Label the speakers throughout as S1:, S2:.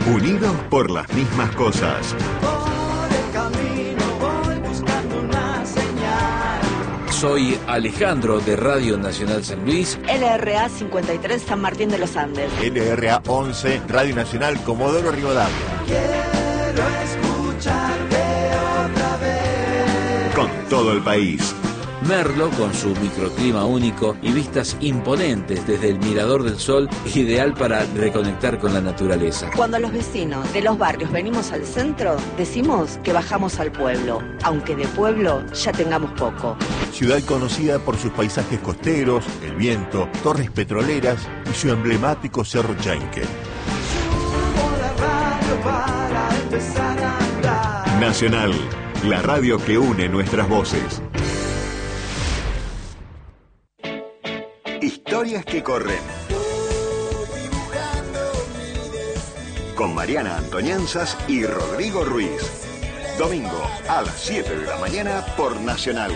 S1: Unidos por las mismas cosas.
S2: Por el camino voy buscando una señal.
S3: Soy Alejandro de Radio Nacional San Luis.
S4: LRA 53 San Martín de los Andes.
S5: LRA 11 Radio Nacional Comodoro Rivadavia.
S2: Quiero escucharte otra vez.
S1: Con todo el país.
S3: Merlo, con su microclima único y vistas imponentes desde el Mirador del Sol, ideal para reconectar con la naturaleza.
S4: Cuando los vecinos de los barrios venimos al centro, decimos que bajamos al pueblo, aunque de pueblo ya tengamos poco.
S5: Ciudad conocida por sus paisajes costeros, el viento, torres petroleras y su emblemático Cerro Chainque.
S2: Subo la radio para empezar a andar.
S1: Nacional, la radio que une nuestras voces. Historias que corren. Con Mariana Antonianzas y Rodrigo Ruiz. Domingo a las 7 de la mañana por Nacional.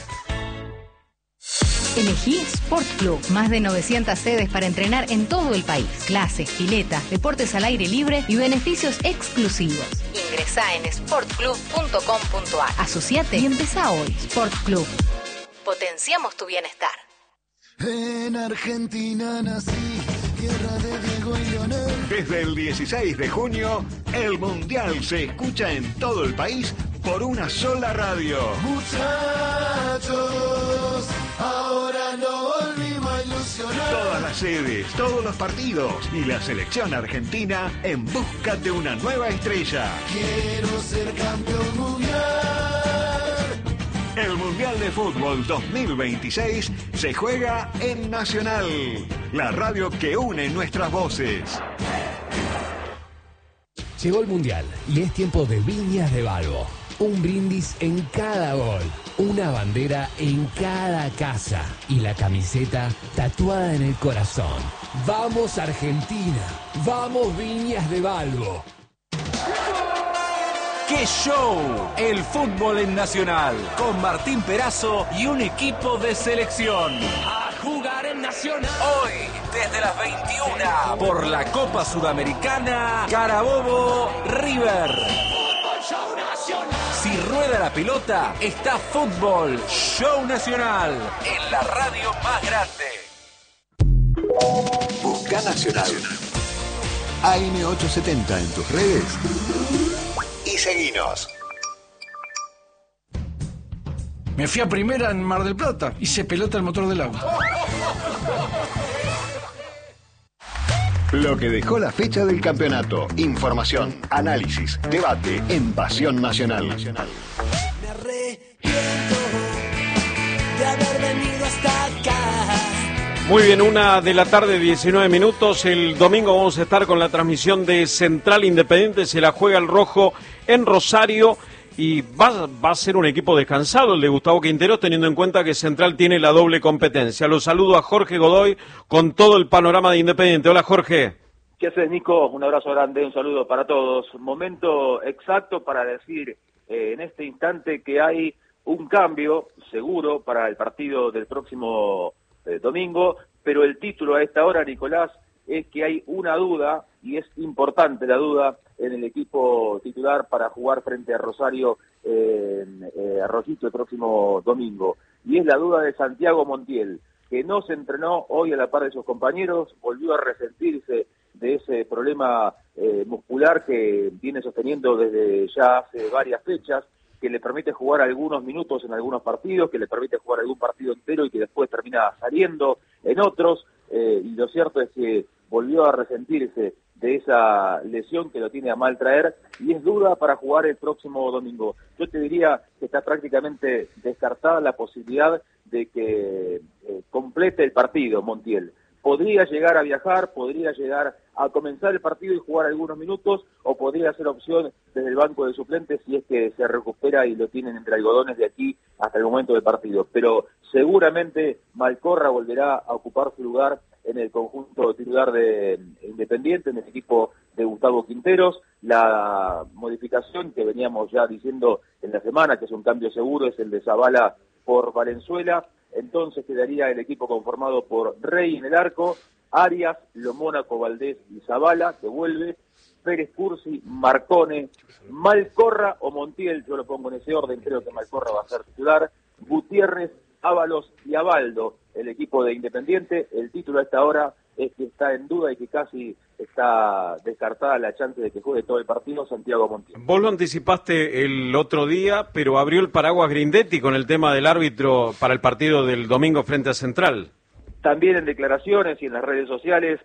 S6: Elegí Sport Club, más de 900 sedes para entrenar en todo el país. Clases, piletas, deportes al aire libre y beneficios exclusivos. Ingresá en sportclub.com.ar. Asociate y empezá hoy. Sport Club. Potenciamos tu bienestar.
S2: En Argentina nací, tierra de Diego y Leonel.
S1: Desde el 16 de junio, el Mundial se escucha en todo el país por una sola radio.
S2: Muchachos, ahora no volvimos a ilusionar.
S1: Todas las sedes, todos los partidos y la selección argentina en busca de una nueva estrella.
S2: Quiero ser campeón mundial.
S1: El Mundial de Fútbol 2026 se juega en Nacional, la radio que une nuestras voces.
S7: Llegó el Mundial y es tiempo de Viñas de Balbo. Un brindis en cada gol, una bandera en cada casa y la camiseta tatuada en el corazón. ¡Vamos Argentina! ¡Vamos Viñas de Balbo!
S8: ¡Qué show! El fútbol en Nacional, con Martín Perazo y un equipo de selección.
S2: A jugar en Nacional.
S8: Hoy, desde las 21, por la Copa Sudamericana, Carabobo River.
S2: Fútbol Show Nacional.
S8: Si rueda la pelota, está Fútbol Show Nacional, en la radio más grande.
S1: Busca Nacional. AM870 en tus redes. Y seguinos.
S9: Me fui a primera en Mar del Plata y se pelota el motor del auto.
S1: Lo que dejó la fecha del campeonato. Información, análisis, debate en Pasión Nacional.
S2: Me arrepiento de haber venido hasta acá.
S10: Muy bien, 1:19 p.m. El domingo vamos a estar con la transmisión de Central Independiente. Se la juega el rojo en Rosario y va a ser un equipo descansado el de Gustavo Quinteros, teniendo en cuenta que Central tiene la doble competencia. Los saludo a Jorge Godoy con todo el panorama de Independiente. Hola, Jorge.
S11: ¿Qué haces, Nico? Un abrazo grande, un saludo para todos. Momento exacto para decir en este instante que hay un cambio seguro para el partido del próximo domingo, pero el título a esta hora, Nicolás, es que hay una duda, y es importante la duda, en el equipo titular para jugar frente a Rosario Rojito el próximo domingo, y es la duda de Santiago Montiel, que no se entrenó hoy a la par de sus compañeros, volvió a resentirse de ese problema muscular que viene sosteniendo desde ya hace varias fechas, que le permite jugar algunos minutos en algunos partidos, que le permite jugar algún partido entero y que después termina saliendo en otros, y lo cierto es que volvió a resentirse de esa lesión que lo tiene a mal traer, y es duda para jugar el próximo domingo. Yo te diría que está prácticamente descartada la posibilidad de que complete el partido Montiel. Podría llegar a viajar, podría llegar a comenzar el partido y jugar algunos minutos, o podría ser opción desde el banco de suplentes si es que se recupera y lo tienen entre algodones de aquí hasta el momento del partido. Pero seguramente Malcorra volverá a ocupar su lugar en el conjunto titular de Independiente, en el equipo de Gustavo Quinteros. La modificación que veníamos ya diciendo en la semana, que es un cambio seguro, es el de Zavala por Valenzuela. Entonces quedaría el equipo conformado por Rey en el arco, Arias, Lo Mónaco, Valdés y Zavala, que vuelve, Pérez, Cursi, Marcone, Malcorra o Montiel, yo lo pongo en ese orden, creo que Malcorra va a ser titular, Gutiérrez, Ábalos y Abaldo, el equipo de Independiente. El título a esta hora es que está en duda y que casi está descartada la chance de que juegue todo el partido Santiago Montiel.
S10: Vos lo anticipaste el otro día, pero abrió el paraguas Grindetti con el tema del árbitro para el partido del domingo frente a Central.
S11: También en declaraciones y en las redes sociales,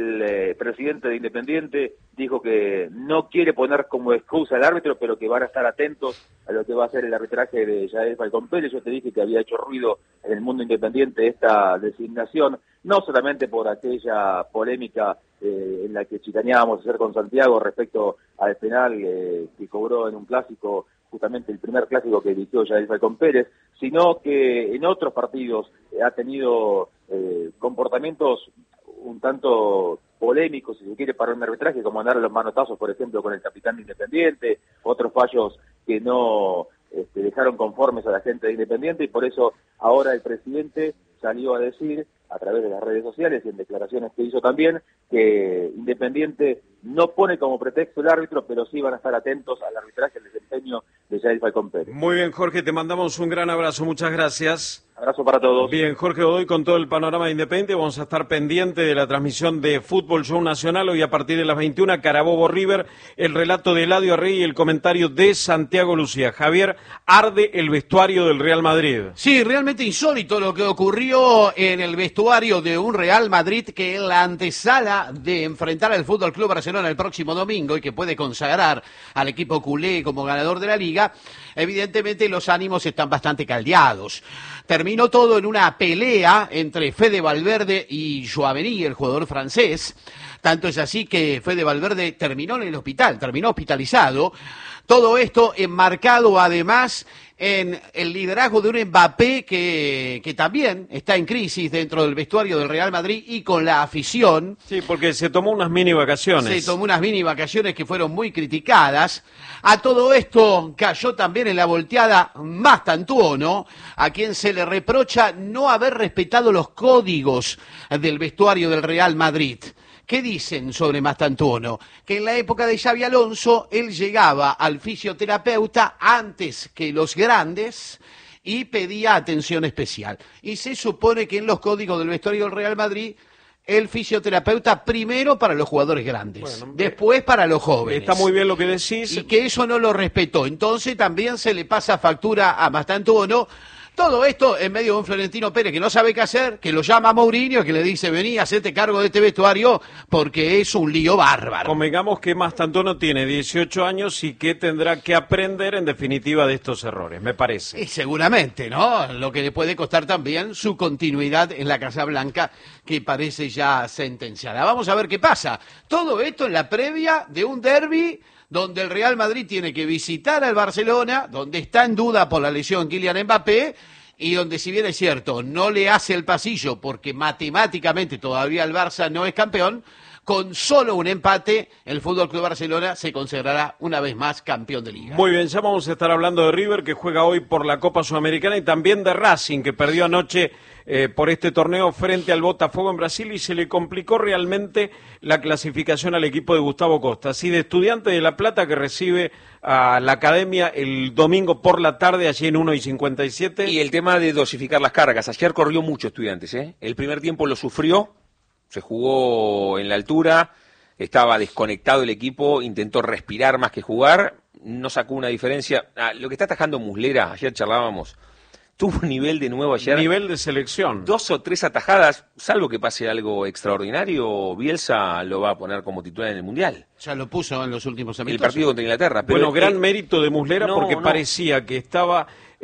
S11: el presidente de Independiente dijo que no quiere poner como excusa al árbitro, pero que van a estar atentos a lo que va a ser el arbitraje de Yael Falcón Pérez. Yo te dije que había hecho ruido en el mundo independiente esta designación, no solamente por aquella polémica en la que chicaneábamos ayer con Santiago respecto al penal que cobró en un clásico, justamente el primer clásico que dirigió Yael Falcón Pérez, sino que en otros partidos ha tenido comportamientos un tanto polémicos, si se quiere, para un arbitraje, como andar a los manotazos, por ejemplo, con el capitán de Independiente, otros fallos que no dejaron conformes a la gente de Independiente, y por eso ahora el presidente salió a decir, a través de las redes sociales y en declaraciones que hizo también, que Independiente no pone como pretexto el árbitro, pero sí van a estar atentos al arbitraje, al desempeño de Yael Falcón Pérez.
S10: Muy bien, Jorge, te mandamos un gran abrazo, muchas gracias.
S11: Abrazo para todos.
S10: Bien, Jorge Godoy con todo el panorama de Independiente. Vamos a estar pendientes de la transmisión de Fútbol Show Nacional. Hoy a partir de las 21, Carabobo River, el relato de Eladio Arrey y el comentario de Santiago Lucía. Javier, arde el vestuario del Real Madrid.
S12: Sí, realmente insólito lo que ocurrió en el vestuario de un Real Madrid que en la antesala de enfrentar al Fútbol Club Barcelona el próximo domingo y que puede consagrar al equipo culé como ganador de la Liga, evidentemente los ánimos están bastante caldeados. Terminó todo en una pelea entre Fede Valverde y Tchouaméni, el jugador francés. Tanto es así que Fede Valverde terminó en el hospital, terminó hospitalizado. Todo esto enmarcado además en el liderazgo de un Mbappé que también está en crisis dentro del vestuario del Real Madrid y con la afición.
S10: Sí, porque se tomó unas mini vacaciones.
S12: Se tomó unas mini vacaciones que fueron muy criticadas. A todo esto cayó también en la volteada Mastantuono, a quien se le reprocha no haber respetado los códigos del vestuario del Real Madrid. ¿Qué dicen sobre Mastantuono? Que en la época de Xabi Alonso, él llegaba al fisioterapeuta antes que los grandes y pedía atención especial. Y se supone que en los códigos del vestuario del Real Madrid, el fisioterapeuta primero para los jugadores grandes, bueno, después para los jóvenes.
S10: Está muy bien lo que decís.
S12: Y que eso no lo respetó. Entonces también se le pasa factura a Mastantuono. Todo esto en medio de un Florentino Pérez que no sabe qué hacer, que lo llama a Mourinho, que le dice, vení, hacete cargo de este vestuario porque es un lío bárbaro.
S10: Convengamos que Mastantuono tiene 18 años y que tendrá que aprender en definitiva de estos errores, me parece.
S12: Y seguramente, ¿no? Lo que le puede costar también su continuidad en la Casa Blanca, que parece ya sentenciada. Vamos a ver qué pasa. Todo esto en la previa de un derbi donde el Real Madrid tiene que visitar al Barcelona, donde está en duda por la lesión Kylian Mbappé, y donde, si bien es cierto, no le hace el pasillo porque matemáticamente todavía el Barça no es campeón, con solo un empate, el Fútbol Club Barcelona se consagrará una vez más campeón de Liga.
S10: Muy bien, ya vamos a estar hablando de River, que juega hoy por la Copa Sudamericana, y también de Racing, que perdió anoche por este torneo frente al Botafogo en Brasil, y se le complicó realmente la clasificación al equipo de Gustavo Costa. Así de Estudiantes de La Plata, que recibe a la Academia el domingo por la tarde, allí en 1:57.
S13: Y el tema de dosificar las cargas. Ayer corrió mucho Estudiantes, ¿eh? El primer tiempo lo sufrió, se jugó en la altura, estaba desconectado el equipo, intentó respirar más que jugar, no sacó una diferencia. Lo que está atajando Muslera, ayer charlábamos, tuvo un nivel de nuevo ayer.
S10: Nivel de selección.
S13: 2 o 3 atajadas, salvo que pase algo extraordinario, Bielsa lo va a poner como titular en el Mundial.
S12: Ya lo puso en los últimos
S13: amistosos. El partido contra Inglaterra. Pero
S10: bueno, gran mérito de Muslera porque parecía que estaba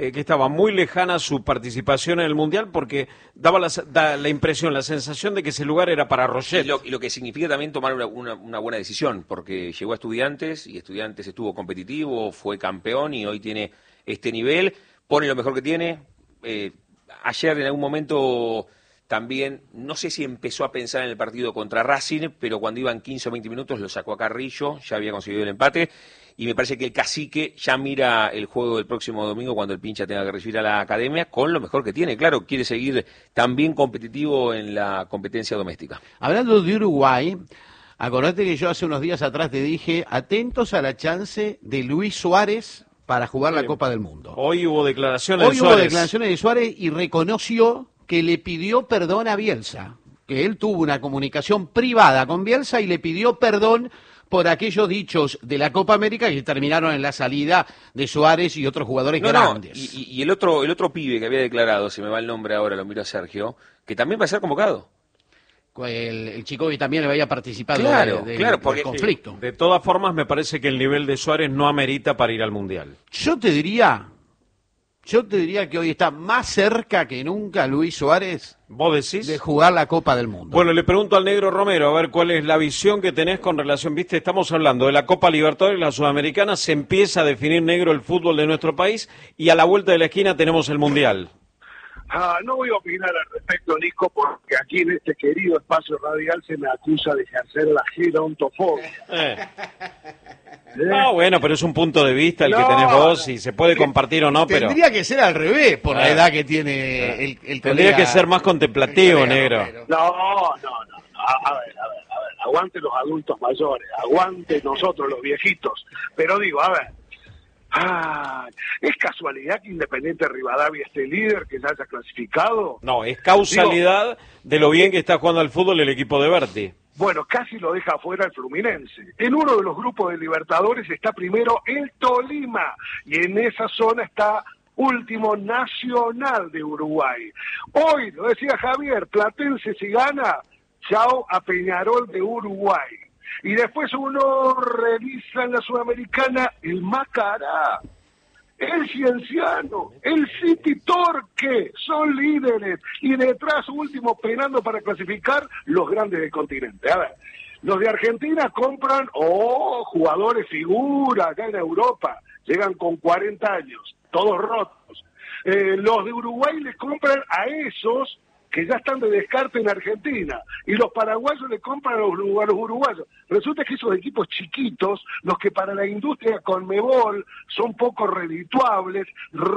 S10: muy lejana su participación en el Mundial, porque daba la impresión, la sensación de que ese lugar era para Roget.
S13: Y lo que significa también tomar una buena decisión, porque llegó a Estudiantes y Estudiantes estuvo competitivo, fue campeón y hoy tiene este nivel, pone lo mejor que tiene. Ayer en algún momento también, no sé si empezó a pensar en el partido contra Racing, pero cuando iban 15 o 20 minutos lo sacó a Carrillo, ya había conseguido el empate, y me parece que el Cacique ya mira el juego del próximo domingo cuando el Pincha tenga que recibir a la Academia con lo mejor que tiene. Claro, quiere seguir también competitivo en la competencia doméstica.
S12: Hablando de Uruguay, acordate que yo hace unos días atrás te dije, atentos a la chance de Luis Suárez para jugar la Copa del Mundo.
S10: Hoy hubo declaraciones
S12: de Suárez y reconoció que le pidió perdón a Bielsa, que él tuvo una comunicación privada con Bielsa y le pidió perdón por aquellos dichos de la Copa América que terminaron en la salida de Suárez y otros jugadores grandes.
S13: Y el otro pibe que había declarado, se me va el nombre ahora, lo miro a Sergio, que también va a ser convocado.
S12: El chico que también le había participado
S13: del
S12: conflicto.
S10: Sí. De todas formas, me parece que el nivel de Suárez no amerita para ir al Mundial.
S12: Yo te diría que hoy está más cerca que nunca Luis Suárez.
S10: ¿Vos decís?
S12: De jugar la Copa del Mundo.
S10: Bueno, le pregunto al Negro Romero, a ver cuál es la visión que tenés con relación, viste, estamos hablando de la Copa Libertadores, la Sudamericana, se empieza a definir, Negro, el fútbol de nuestro país, y a la vuelta de la esquina tenemos el Mundial.
S14: No voy a opinar al respecto, Nico, porque aquí en este querido espacio radial se me acusa de ejercer la gerontofobia.
S10: No, bueno, pero es un punto de vista el que tenés vos y se puede compartir o no, pero...
S12: Tendría que ser al revés, por la edad que tiene el
S10: Tendría
S12: colega,
S10: que ser más contemplativo, Negro.
S14: No. A ver. Aguante los adultos mayores, aguante nosotros los viejitos. Pero digo, a ver... ¿es casualidad que Independiente Rivadavia esté líder, que se haya clasificado?
S10: No, es causalidad de lo bien que está jugando al fútbol el equipo de Berti.
S14: Bueno, casi lo deja afuera el Fluminense. En uno de los grupos de Libertadores está primero el Tolima, y en esa zona está último Nacional de Uruguay. Hoy, lo decía Javier, Platense si gana, chao a Peñarol de Uruguay. Y después uno revisa en la Sudamericana el Macará, el Cienciano, el City Torque, son líderes. Y detrás, último, penando para clasificar, los grandes del continente. A ver, los de Argentina compran, jugadores figura acá en Europa, llegan con 40 años, todos rotos. Los de Uruguay les compran a esos que ya están de descarte en Argentina, y los paraguayos le compran a los uruguayos. Resulta que esos equipos chiquitos, los que para la industria Conmebol son poco redituables,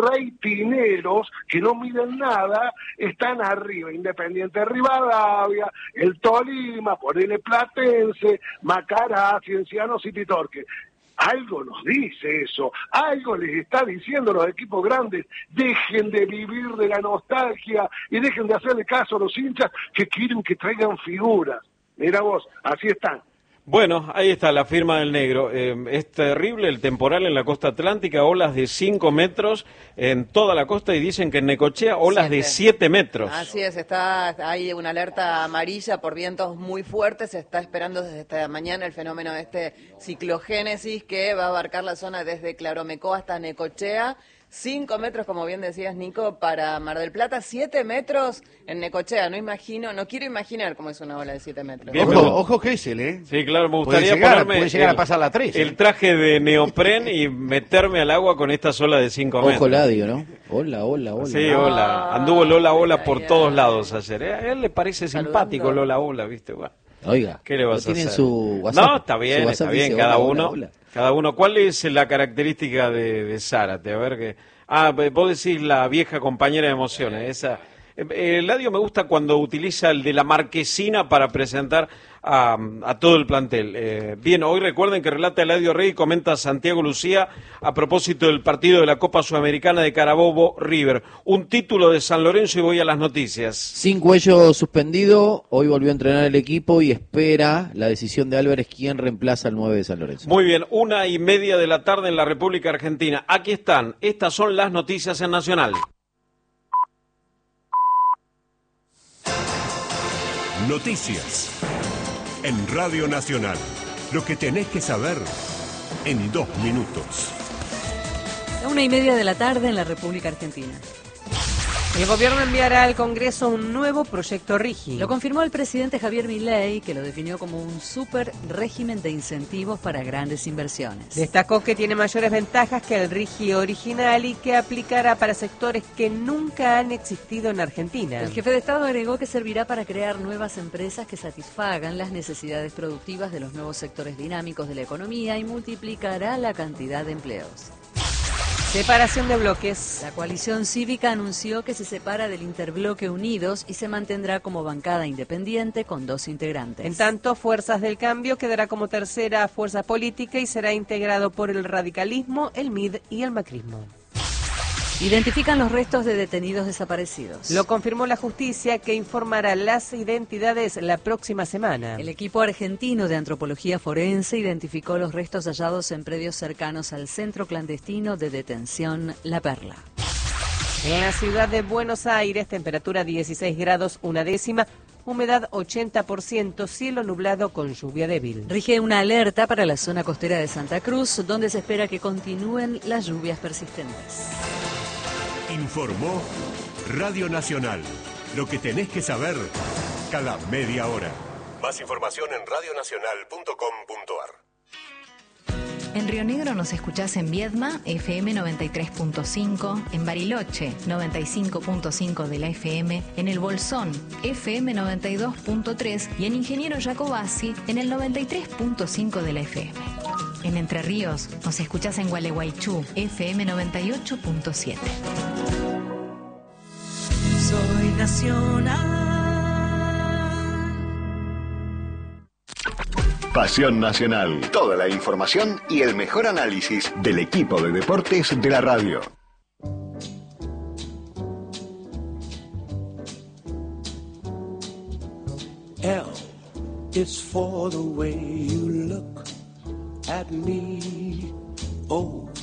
S14: reitineros, que no miden nada, están arriba. Independiente Rivadavia, el Tolima, ponele Platense, Macará, Cienciano, City Torque. Algo nos dice eso, algo les está diciendo los equipos grandes, dejen de vivir de la nostalgia y dejen de hacerle caso a los hinchas que quieren que traigan figuras. Mira vos, así están.
S10: Bueno, ahí está la firma del Negro. Es terrible el temporal en la costa atlántica, olas de 5 metros en toda la costa, y dicen que en Necochea olas de 7 metros.
S15: Así es, hay una alerta amarilla por vientos muy fuertes, se está esperando desde esta mañana el fenómeno de ciclogénesis que va a abarcar la zona desde Claromecó hasta Necochea. 5 metros, como bien decías, Nico, para Mar del Plata, 7 metros en Necochea. No quiero imaginar cómo es una ola de 7 metros.
S12: Bien, ojo Gesell, ¿eh?
S10: Sí, claro, me gustaría ponerme
S12: llegar a pasar la 3.
S10: El traje de neopren y meterme al agua con esta ola de 5 metros.
S16: Ojo Ladio, ¿no? Hola.
S10: Sí, hola. Anduvo Lola por todos lados ayer. A él le parece simpático Lola, ¿viste? Bueno,
S16: oiga,
S10: ¿qué le vas a hacer?
S16: Su WhatsApp,
S10: no, está bien,
S16: dice,
S10: cada uno.
S16: Hola.
S10: Cada uno. ¿Cuál es la característica de Zárate? A ver qué. Vos decís la vieja compañera de emociones. Esa. Ladio me gusta cuando utiliza el de la marquesina para presentar a todo el plantel. Bien, hoy recuerden que relata Eladio Rey y comenta Santiago Lucía a propósito del partido de la Copa Sudamericana de Carabobo River. Un título de San Lorenzo y voy a las noticias.
S16: Sin Cuello suspendido, hoy volvió a entrenar el equipo y espera la decisión de Álvarez, quien reemplaza al 9 de San Lorenzo.
S10: Muy bien, 1:30 de la tarde en la República Argentina. Aquí están, estas son las noticias en Nacional.
S5: Noticias en Radio Nacional. Lo que tenés que saber en 2 minutos.
S17: 1:30 de la tarde en la República Argentina. El gobierno enviará al Congreso un nuevo proyecto RIGI.
S18: Lo confirmó el presidente Javier Milei, que lo definió como un super régimen de incentivos para grandes inversiones.
S17: Destacó que tiene mayores ventajas que el RIGI original y que aplicará para sectores que nunca han existido en Argentina.
S18: El jefe de Estado agregó que servirá para crear nuevas empresas que satisfagan las necesidades productivas de los nuevos sectores dinámicos de la economía y multiplicará la cantidad de empleos.
S17: Separación de bloques.
S18: La coalición cívica anunció que se separa del Interbloque Unidos y se mantendrá como bancada independiente con 2 integrantes.
S17: En tanto, Fuerzas del Cambio quedará como tercera fuerza política y será integrado por el radicalismo, el MID y el macrismo.
S18: Identifican los restos de detenidos desaparecidos.
S17: Lo confirmó la justicia, que informará las identidades la próxima semana.
S18: El equipo argentino de antropología forense identificó los restos hallados en predios cercanos al centro clandestino de detención La Perla.
S17: En la ciudad de Buenos Aires, temperatura 16 grados 1/10, humedad 80%, cielo nublado con lluvia débil.
S18: Rige una alerta para la zona costera de Santa Cruz, donde se espera que continúen las lluvias persistentes.
S19: Informó Radio Nacional. Lo que tenés que saber cada media hora. Más información en radionacional.com.ar.
S6: En Río Negro nos escuchás en Viedma, FM 93.5, en Bariloche, 95.5 de la FM, en El Bolsón, FM 92.3 y en Ingeniero Jacobasi, en el 93.5 de la FM. En Entre Ríos nos escuchás en Gualeguaychú, FM 98.7.
S2: Soy nacional.
S1: Pasión Nacional. Toda la información y el mejor análisis del equipo de deportes de la radio.
S2: L is for the way you look at me. Oh.